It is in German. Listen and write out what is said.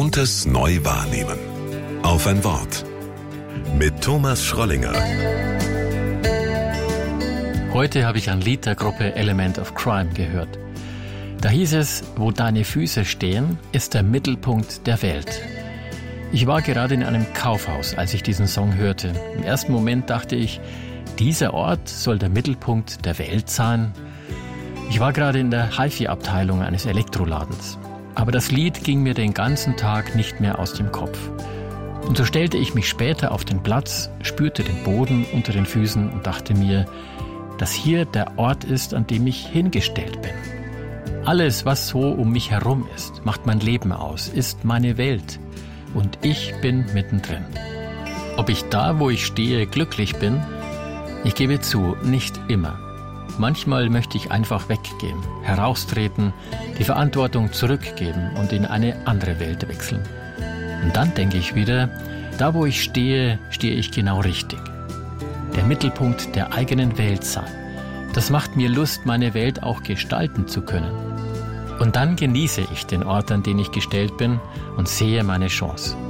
Gewohntes neu wahrnehmen. Auf ein Wort. Mit Thomas Schrollinger. Heute habe ich ein Lied der Gruppe Element of Crime gehört. Da hieß es, wo deine Füße stehen, ist der Mittelpunkt der Welt. Ich war gerade in einem Kaufhaus, als ich diesen Song hörte. Im ersten Moment dachte ich, dieser Ort soll der Mittelpunkt der Welt sein. Ich war gerade in der HiFi-Abteilung eines Elektroladens. Aber das Lied ging mir den ganzen Tag nicht mehr aus dem Kopf. Und so stellte ich mich später auf den Platz, spürte den Boden unter den Füßen und dachte mir, dass hier der Ort ist, an dem ich hingestellt bin. Alles, was so um mich herum ist, macht mein Leben aus, ist meine Welt. Und ich bin mittendrin. Ob ich da, wo ich stehe, glücklich bin? Ich gebe zu, nicht immer. Manchmal möchte ich einfach weggehen, heraustreten, die Verantwortung zurückgeben und in eine andere Welt wechseln. Und dann denke ich wieder, da wo ich stehe, stehe ich genau richtig. Der Mittelpunkt der eigenen Welt sein. Das macht mir Lust, meine Welt auch gestalten zu können. Und dann genieße ich den Ort, an den ich gestellt bin und sehe meine Chance.